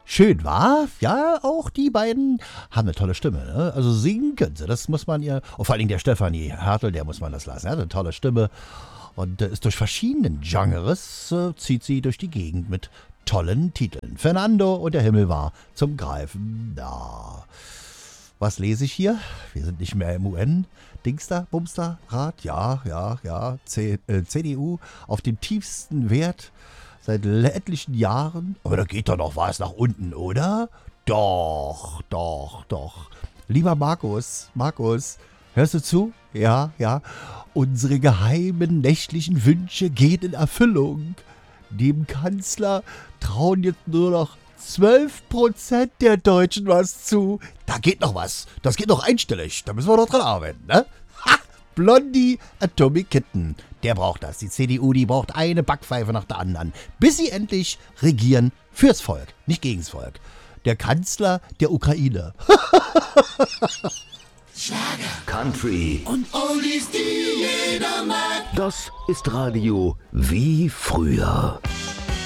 Schön, war? Ja, auch die beiden haben eine tolle Stimme. Ne? Also singen können sie, das muss man ihr. Und vor allem der Stefanie Hertel, der muss man das lassen. Er hat eine tolle Stimme und ist durch verschiedenen Genres, zieht sie durch die Gegend mit tollen Titeln. Fernando und der Himmel war zum Greifen da. Was lese ich hier? Wir sind nicht mehr im UN. Dingster, Bumster, Rat, ja. CDU auf dem tiefsten Wert seit etlichen Jahren. Aber da geht doch noch was nach unten, oder? Doch. Lieber Markus, hörst du zu? Ja. Unsere geheimen nächtlichen Wünsche gehen in Erfüllung. Dem Kanzler trauen jetzt nur noch 12% der Deutschen was zu. Da geht noch was. Das geht noch einstellig. Da müssen wir noch dran arbeiten, ne? Ha! Blondie Atomic Kitten. Der braucht das. Die CDU, die braucht eine Backpfeife nach der anderen. Bis sie endlich regieren fürs Volk, nicht gegens Volk. Der Kanzler der Ukraine. Schlager, Country und Oldies, die jeder mag. Das ist Radio wie früher.